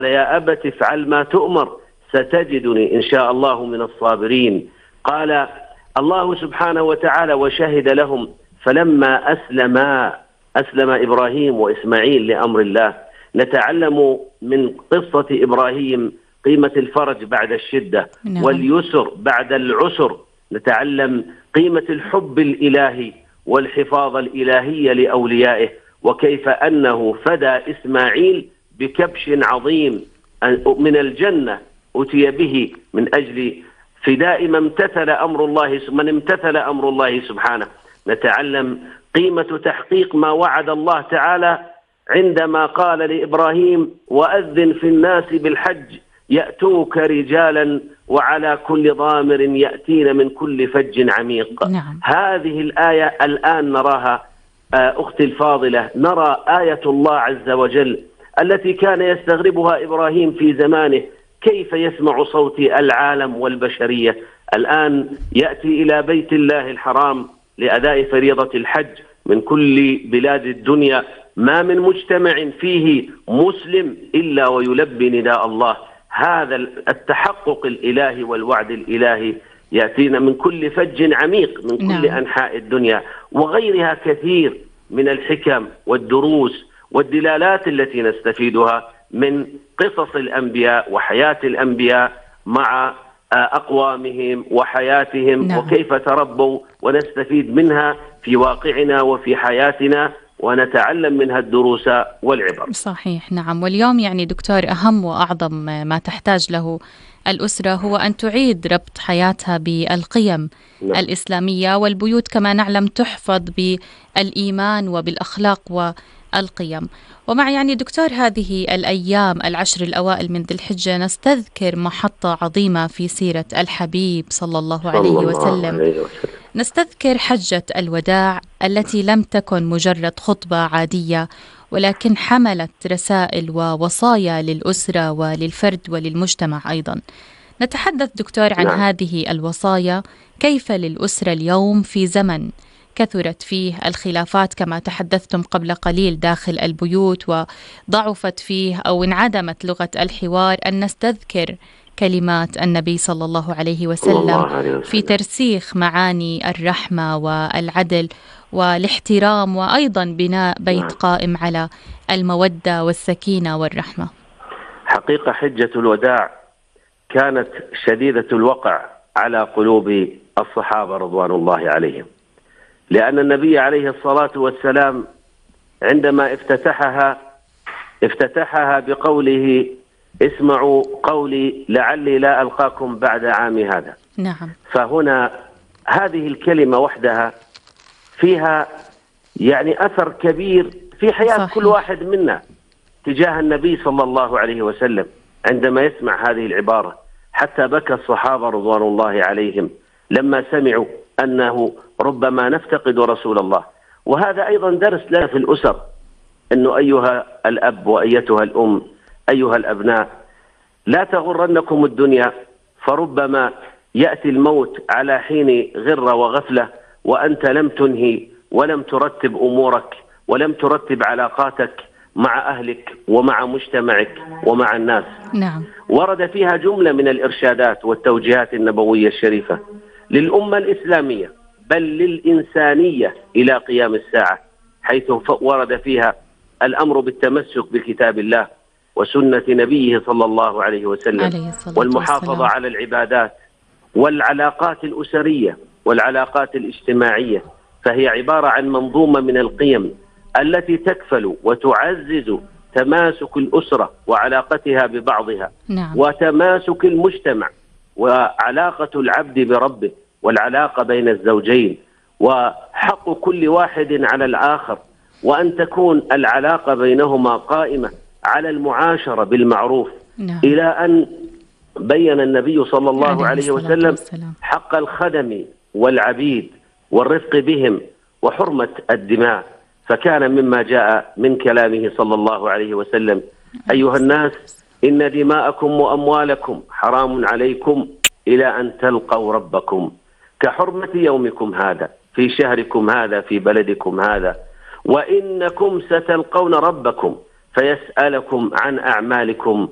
يا أبت افعل ما تؤمر ستجدني إن شاء الله من الصابرين. قال الله سبحانه وتعالى وشهد لهم فلما أسلم إبراهيم وإسماعيل لأمر الله. نتعلم من قصة إبراهيم قيمة الفرج بعد الشدة واليسر بعد العسر. نتعلم قيمة الحب الإلهي والحفاظ الإلهي لأوليائه، وكيف أنه فدى إسماعيل بكبش عظيم من الجنة أتي به من أجل فداء من امتثل أمر الله سبحانه. نتعلم قيمة تحقيق ما وعد الله تعالى عندما قال لإبراهيم وأذن في الناس بالحج يأتوك رجالا وعلى كل ضامر يأتين من كل فج عميق. هذه الآية الآن نراها أختي الفاضلة، نرى آية الله عز وجل التي كان يستغربها إبراهيم في زمانه، كيف يسمع صوت العالم والبشرية. الآن يأتي إلى بيت الله الحرام لأداء فريضة الحج من كل بلاد الدنيا، ما من مجتمع فيه مسلم إلا ويلبي نداء الله. هذا التحقق الإلهي والوعد الإلهي يأتينا من كل فج عميق من كل أنحاء الدنيا، وغيرها كثير من الحكم والدروس والدلالات التي نستفيدها من قصص الأنبياء وحياة الأنبياء مع أقوامهم وحياتهم وكيف تربوا، ونستفيد منها في واقعنا وفي حياتنا ونتعلم منها الدروس والعبر. صحيح، نعم. واليوم يعني دكتور أهم وأعظم ما تحتاج له الأسرة هو أن تعيد ربط حياتها بالقيم الإسلامية، والبيوت كما نعلم تحفظ بالإيمان وبالأخلاق والقيم. ومع يعني دكتور هذه الأيام العشر الأوائل من ذي الحجة نستذكر محطة عظيمة في سيرة الحبيب صلى الله عليه وسلم. نستذكر حجة الوداع التي لم تكن مجرد خطبة عادية، ولكن حملت رسائل ووصايا للأسرة وللفرد وللمجتمع أيضا. نتحدث دكتور عن هذه الوصايا، كيف للأسرة اليوم في زمن كثرت فيه الخلافات كما تحدثتم قبل قليل داخل البيوت، وضعفت فيه أو انعدمت لغة الحوار، أن نستذكر كلمات النبي صلى الله عليه وسلم في ترسيخ معاني الرحمة والعدل والاحترام، وأيضا بناء بيت قائم على المودة والسكينة والرحمة. حقيقة حجة الوداع كانت شديدة الوقع على قلوب الصحابة رضوان الله عليهم، لأن النبي عليه الصلاة والسلام عندما افتتحها بقوله اسمعوا قولي لعلي لا ألقاكم بعد عامي هذا. فهنا هذه الكلمة وحدها فيها يعني أثر كبير في حياة كل واحد منا تجاه النبي صلى الله عليه وسلم. عندما يسمع هذه العبارة حتى بكى الصحابة رضوان الله عليهم لما سمعوا أنه ربما نفتقد رسول الله. وهذا أيضا درس لنا في الأسر، أنه أيها الأب وأيتها الأم أيها الأبناء لا تغرنكم الدنيا، فربما يأتي الموت على حين غرة وغفلة وأنت لم تنهي ولم ترتب أمورك ولم ترتب علاقاتك مع أهلك ومع مجتمعك ومع الناس. ورد فيها جملة من الإرشادات والتوجيهات النبوية الشريفة للأمة الإسلامية بل للإنسانية إلى قيام الساعة، حيث ورد فيها الأمر بالتمسك بكتاب الله وسنة نبيه صلى الله عليه وسلم، والمحافظة على العبادات والعلاقات الأسرية والعلاقات الاجتماعية. فهي عبارة عن منظومة من القيم التي تكفل وتعزز تماسك الأسرة وعلاقتها ببعضها، وتماسك المجتمع وعلاقة العبد بربه والعلاقة بين الزوجين وحق كل واحد على الآخر، وأن تكون العلاقة بينهما قائمة على المعاشرة بالمعروف. إلى أن بين النبي صلى الله عليه وسلم حق الخدم والعبيد والرفق بهم وحرمة الدماء. فكان مما جاء من كلامه صلى الله عليه وسلم أيها الناس إن دماءكم وأموالكم حرام عليكم إلى أن تلقوا ربكم كحرمة يومكم هذا في شهركم هذا في بلدكم هذا، وإنكم ستلقون ربكم فيسألكم عن أعمالكم